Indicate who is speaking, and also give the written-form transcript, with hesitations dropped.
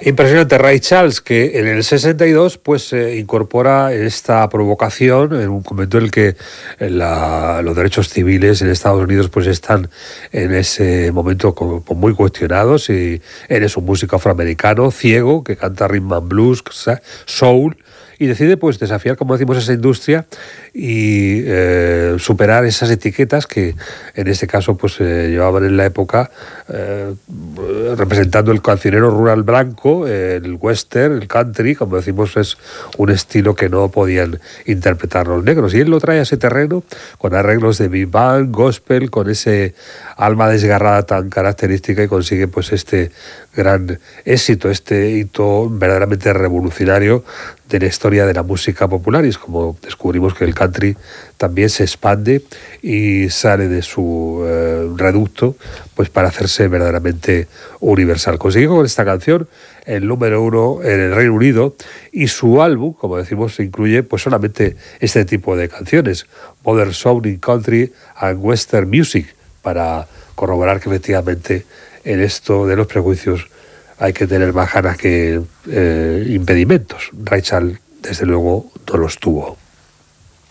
Speaker 1: Impresionante. Ray Charles, que en el 62 pues incorpora esta provocación en un momento en el que los derechos civiles en Estados Unidos pues están en ese momento como muy cuestionados, y él es un músico afroamericano ciego que canta rhythm and blues, soul, y decide pues desafiar, como decimos, esa industria y superar esas etiquetas que en este caso pues llevaban en la época, representando el cancionero rural blanco, el western, el country, como decimos, es un estilo que no podían interpretar los negros, y él lo trae a ese terreno con arreglos de big band, gospel, con ese alma desgarrada tan característica, y consigue pues este gran éxito, este hito verdaderamente revolucionario de la historia de la música popular. Y es como descubrimos que el country también se expande y sale de su reducto pues para hacerse verdaderamente universal. Consiguió con esta canción el número 1 en el Reino Unido, y su álbum, como decimos, incluye pues solamente este tipo de canciones, Modern Soul, Country and Western Music, para corroborar que efectivamente en esto de los prejuicios hay que tener más ganas que impedimentos. Ray Charles, desde luego, no los tuvo.